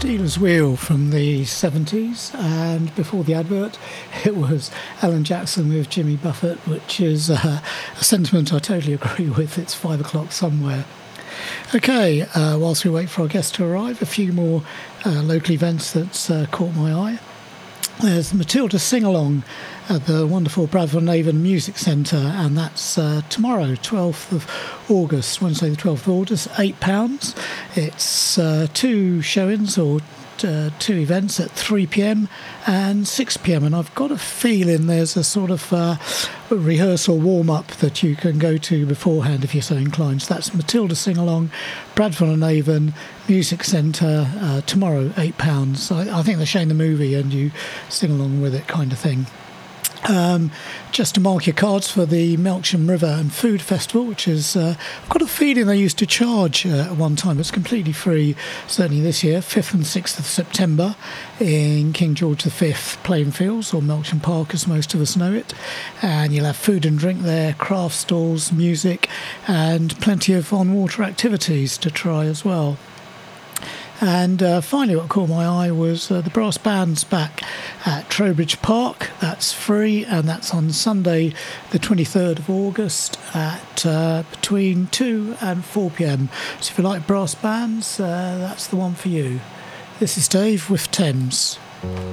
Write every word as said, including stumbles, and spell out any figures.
Dealer's Wheel from the seventies, and before the advert it was Alan Jackson with Jimmy Buffett, which is uh, a sentiment I totally agree with. It's five o'clock somewhere. Okay, uh, whilst we wait for our guest to arrive, a few more uh, local events that's uh, caught my eye. There's the Matilda Sing-Along at the wonderful Bradford-on-Avon Music Centre, and that's uh, tomorrow, twelfth of August, Wednesday the twelfth of August, eight pounds. It's uh, two showings or uh, two events at three p.m. and six p.m, and I've got a feeling there's a sort of uh, rehearsal warm-up that you can go to beforehand if you're so inclined. So that's Matilda Sing-Along, Bradford-on-Avon Music Centre, uh, tomorrow, eight pounds. I, I think they're showing the movie and you sing along with it, kind of thing. Um, just to mark your cards for the Melksham River and Food Festival, which is, uh, I've got a feeling they used to charge uh, at one time. It's completely free, certainly this year, fifth and sixth of September in King George the Fifth playing fields, or Melksham Park as most of us know it. And you'll have food and drink there, craft stalls, music, and plenty of on-water activities to try as well. And uh, finally, what caught my eye was uh, the brass band's back at Trowbridge Park. That's free, and that's on Sunday the twenty-third of August at uh, between two and four p.m. So if you like brass bands, uh, that's the one for you. This is Dave with Thames.